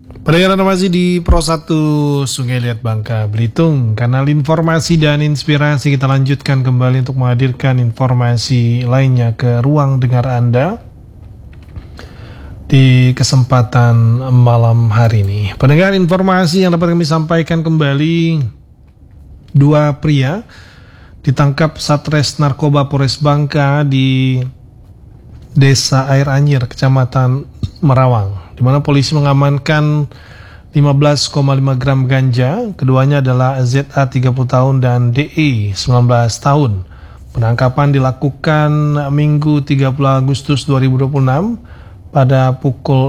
Pendengar masih di Pro 1 Sungai Liat Bangka Belitung, kanal informasi dan inspirasi. Kita lanjutkan kembali untuk menghadirkan informasi lainnya ke ruang dengar Anda di kesempatan malam hari ini. Pendengar, informasi yang dapat kami sampaikan kembali, dua pria ditangkap Satres Narkoba Polres Bangka di Desa Air Anyir, Kecamatan Merawang, di mana polisi mengamankan 15,5 gram ganja. Keduanya adalah ZA 30 tahun dan DE 19 tahun. Penangkapan dilakukan Minggu 30 Agustus 2026 pada pukul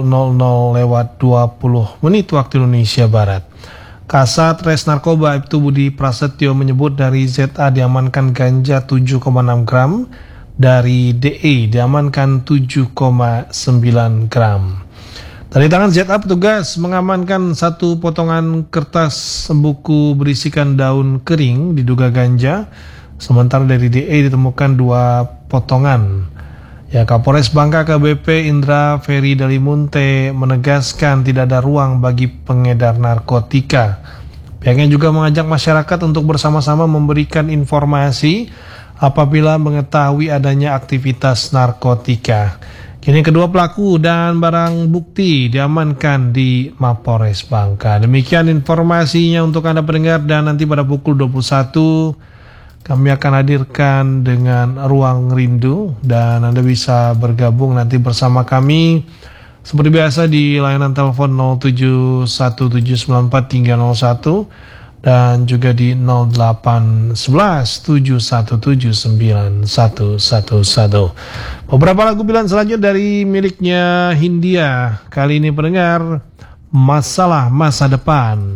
00:20 waktu Indonesia Barat. Kasat Res Narkoba Ibtu Budi Prasetyo menyebut dari ZA diamankan ganja 7,6 gram, dari DE diamankan 7,9 gram. Dari tangan ZA, petugas mengamankan satu potongan kertas buku berisikan daun kering diduga ganja, sementara dari DE ditemukan 2 potongan. Kapolres Bangka KBP Indra Ferry Dalimunte menegaskan tidak ada ruang bagi pengedar narkotika. Pihaknya juga mengajak masyarakat untuk bersama-sama memberikan informasi apabila mengetahui adanya aktivitas narkotika. Kini kedua pelaku dan barang bukti diamankan di Mapores Bangka. Demikian informasinya untuk Anda pendengar, dan nanti pada pukul 21 kami akan hadirkan dengan Ruang Rindu, dan Anda bisa bergabung nanti bersama kami seperti biasa di layanan telepon 0717943301 dan juga di 0811717911. Beberapa lagu pilihan selanjutnya dari miliknya Hindia. Kali ini pendengar, Masalah Masa Depan.